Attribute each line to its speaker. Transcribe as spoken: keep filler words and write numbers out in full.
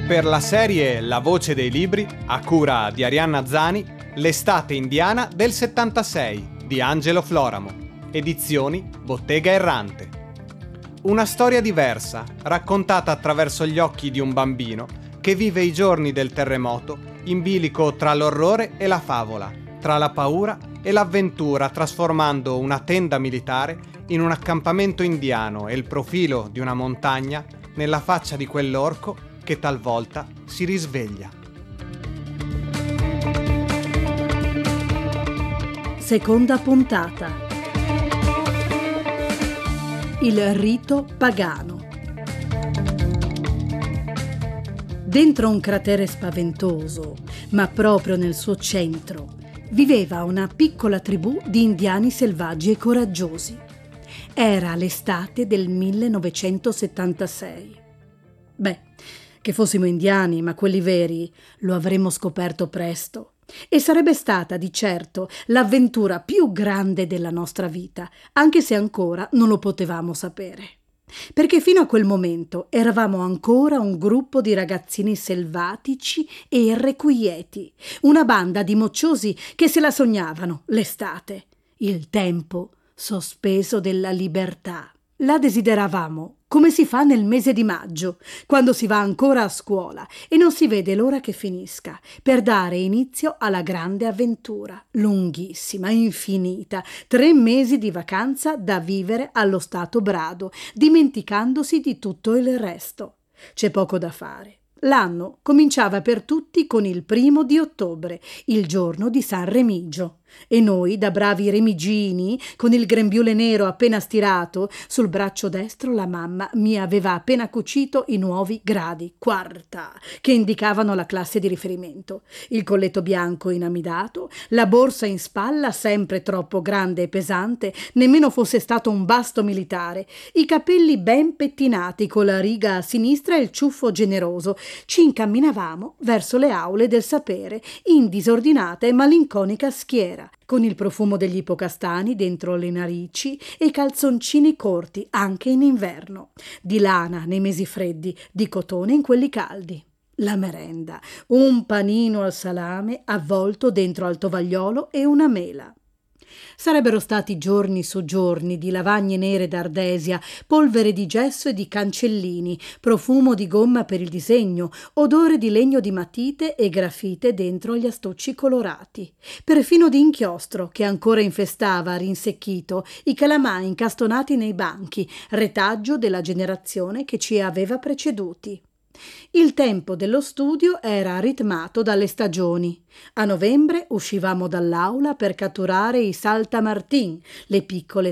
Speaker 1: per la serie La voce dei libri, a cura di Arianna Zani, L'estate indiana del settantasei di Angelo Floramo, edizioni Bottega Errante. Una storia diversa, raccontata attraverso gli occhi di un bambino che vive i giorni del terremoto in bilico tra l'orrore e la favola, tra la paura e l'avventura, trasformando una tenda militare in un accampamento indiano e il profilo di una montagna nella faccia di quell'orco che talvolta si risveglia.
Speaker 2: Seconda puntata. Il rito pagano. Dentro un cratere spaventoso, ma proprio nel suo centro, viveva una piccola tribù di indiani selvaggi e coraggiosi. Era l'estate del millenovecentosettantasei. Beh, che fossimo indiani, ma quelli veri, lo avremmo scoperto presto. E sarebbe stata di certo l'avventura più grande della nostra vita, anche se ancora non lo potevamo sapere. Perché fino a quel momento eravamo ancora un gruppo di ragazzini selvatici e irrequieti, una banda di mocciosi che se la sognavano l'estate, il tempo sospeso della libertà. La desideravamo come si fa nel mese di maggio, quando si va ancora a scuola e non si vede l'ora che finisca, per dare inizio alla grande avventura, lunghissima, infinita, tre mesi di vacanza da vivere allo stato brado, dimenticandosi di tutto il resto. C'è poco da fare. L'anno cominciava per tutti con il primo di ottobre, il giorno di San Remigio. E noi, da bravi remigini, con il grembiule nero appena stirato, sul braccio destro la mamma mi aveva appena cucito i nuovi gradi, quarta, che indicavano la classe di riferimento. Il colletto bianco inamidato, la borsa in spalla sempre troppo grande e pesante, nemmeno fosse stato un basto militare, i capelli ben pettinati con la riga a sinistra e il ciuffo generoso. Ci incamminavamo verso le aule del sapere in disordinata e malinconica schiera, con il profumo degli ipocastani dentro le narici e i calzoncini corti anche in inverno, di lana nei mesi freddi, di cotone in quelli caldi. La merenda, un panino al salame avvolto dentro al tovagliolo e una mela. Sarebbero stati giorni su giorni di lavagne nere d'ardesia, polvere di gesso e di cancellini, profumo di gomma per il disegno, odore di legno di matite e grafite dentro gli astucci colorati, perfino di inchiostro che ancora infestava, rinsecchito, i calamai incastonati nei banchi, retaggio della generazione che ci aveva preceduti. Il tempo dello studio era ritmato dalle stagioni. A novembre uscivamo dall'aula per catturare i saltamartin, le piccole